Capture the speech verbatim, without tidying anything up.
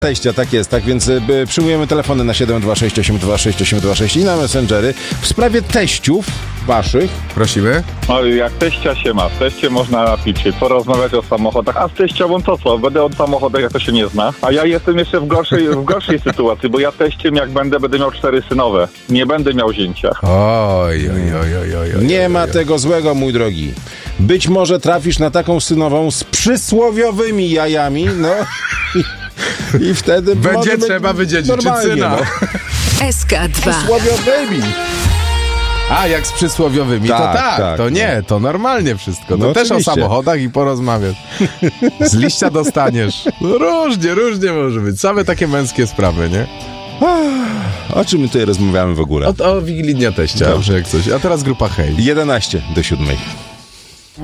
Teścia, tak jest, tak więc y, przyjmujemy telefony na siedem dwa sześć osiem dwa sześć osiem dwa sześć i na Messengery w sprawie teściów waszych. Prosimy. No jak teścia się ma, w teście można napić się, porozmawiać o samochodach, a z teściową to co? Będę o samochodach, jak to się nie zna. A ja jestem jeszcze w gorszej, w gorszej sytuacji, bo ja teściem jak będę, będę miał cztery synowe. Nie będę miał zięcia. Oj, oj, oj, oj, oj, oj. Nie oj, ma oj. tego złego, mój drogi. Być może trafisz na taką synową z przysłowiowymi jajami, no i, i wtedy Będzie może być trzeba wydziedziczyć normalnie, syna. no. S K dwa. Przysłowiowymi. A, jak z przysłowiowymi, Tak, to tak, tak, to no. nie, to normalnie wszystko. To No też oczywiście. o samochodach i porozmawiać. Z liścia dostaniesz. No różnie, różnie może być. Same takie męskie sprawy, nie? O czym my tutaj rozmawiamy w ogóle? O, o Wigilii Dnia Teścia, Dobrze. jak coś. A teraz grupa Hej. jedenaście do siódmej.